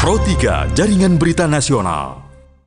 Pro 3 Jaringan Berita Nasional.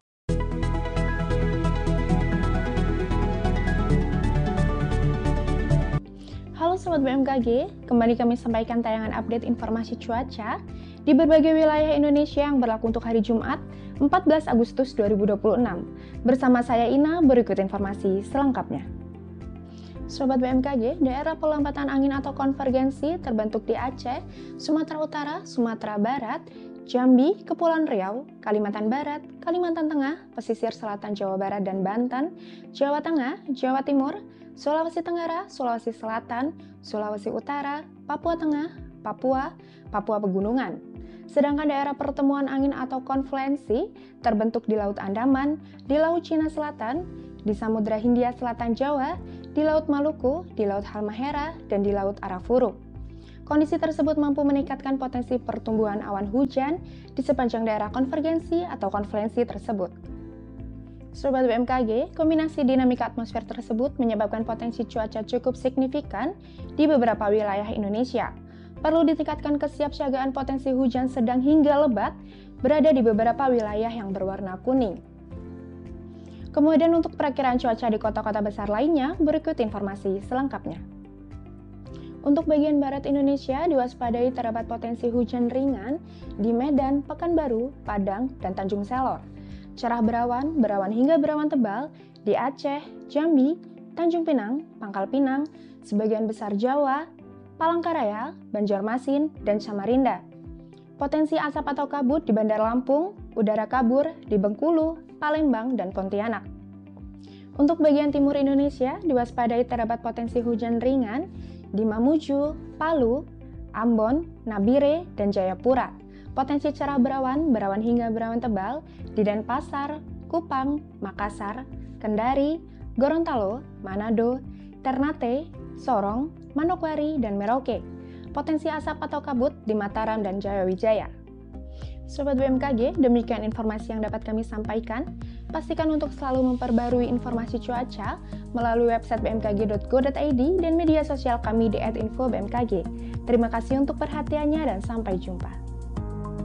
Halo Sobat BMKG, kembali kami sampaikan tayangan update informasi cuaca di berbagai wilayah Indonesia yang berlaku untuk hari Jumat 14 Agustus 2026. Bersama saya Ina, berikut informasi selengkapnya. Sobat BMKG, daerah pelambatan angin atau konvergensi terbentuk di Aceh, Sumatera Utara, Sumatera Barat, Jambi, Kepulauan Riau, Kalimantan Barat, Kalimantan Tengah, pesisir selatan Jawa Barat dan Banten, Jawa Tengah, Jawa Timur, Sulawesi Tenggara, Sulawesi Selatan, Sulawesi Utara, Papua Tengah, Papua Pegunungan. Sedangkan daerah pertemuan angin atau konfluensi terbentuk di Laut Andaman, di Laut Cina Selatan, di Samudra Hindia Selatan Jawa, di Laut Maluku, di Laut Halmahera, dan di Laut Arafuru. Kondisi tersebut mampu meningkatkan potensi pertumbuhan awan hujan di sepanjang daerah konvergensi atau konfluensi tersebut. Sobat BMKG, kombinasi dinamika atmosfer tersebut menyebabkan potensi cuaca cukup signifikan di beberapa wilayah Indonesia. Perlu ditingkatkan kesiapsiagaan potensi hujan sedang hingga lebat berada di beberapa wilayah yang berwarna kuning. Kemudian untuk perakiraan cuaca di kota-kota besar lainnya, berikut informasi selengkapnya. Untuk bagian barat Indonesia, diwaspadai terdapat potensi hujan ringan di Medan, Pekanbaru, Padang, dan Tanjung Selor. Cerah berawan hingga berawan tebal di Aceh, Jambi, Tanjung Pinang, Pangkal Pinang, sebagian besar Jawa, Palangkaraya, Banjarmasin, dan Samarinda. Potensi asap atau kabut di Bandar Lampung, udara kabur di Bengkulu, Palembang, dan Pontianak. Untuk bagian timur Indonesia, diwaspadai terdapat potensi hujan ringan di Mamuju, Palu, Ambon, Nabire, dan Jayapura. Potensi cerah berawan hingga berawan tebal di Denpasar, Kupang, Makassar, Kendari, Gorontalo, Manado, Ternate, Sorong, Manokwari, dan Merauke. Potensi asap atau kabut di Mataram dan Jayawijaya. Sobat BMKG, demikian informasi yang dapat kami sampaikan. Pastikan untuk selalu memperbarui informasi cuaca melalui website bmkg.go.id dan media sosial kami di @info_bmkg. Terima kasih untuk perhatiannya dan sampai jumpa.